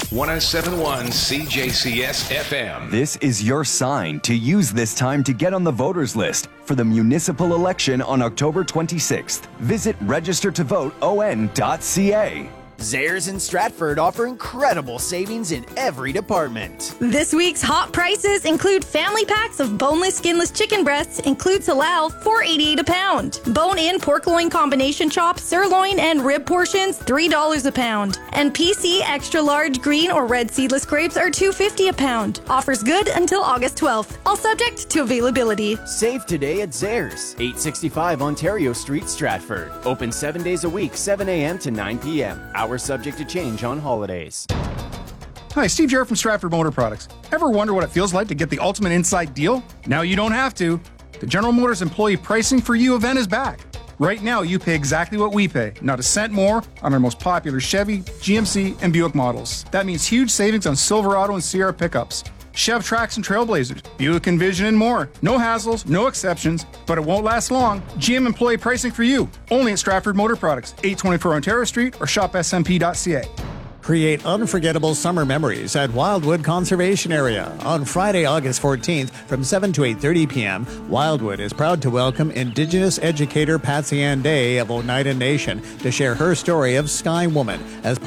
1071 CJCS FM. This is your sign to use this time to get on the voters list for the municipal election on October 26th. Visit registertovoteon.ca. Zehrs in Stratford offer incredible savings in every department. This week's hot prices include family packs of boneless, skinless chicken breasts, includes halal, $4.88 a pound. Bone-in pork loin combination chops, sirloin, and rib portions, $3 a pound. And PC extra large green or red seedless grapes are $2.50 a pound. Offers good until August 12th. All subject to availability. Save today at Zehrs, 865 Ontario Street, Stratford. Open 7 days a week, 7 a.m. to 9 p.m. Hours subject to change on holidays. Hi, Steve Jarrett from Stratford Motor Products. Ever wonder what it feels like to get the ultimate inside deal? Now you don't have to. The General Motors Employee Pricing for You event is back. Right now, you pay exactly what we pay, not a cent more, on our most popular Chevy, GMC, and Buick models. That means huge savings on Silverado and Sierra pickups, Chev Trax and Trailblazers, Buick Envision, and more. No hassles, no exceptions, but it won't last long. GM Employee Pricing for You, only at Stratford Motor Products, 824 Ontario Street, or shop smp.ca. Create unforgettable summer memories at Wildwood Conservation Area. On Friday, August 14th from 7 to 8:30 p.m., Wildwood is proud to welcome Indigenous educator Patsy Ann Day of Oneida Nation to share her story of Sky Woman as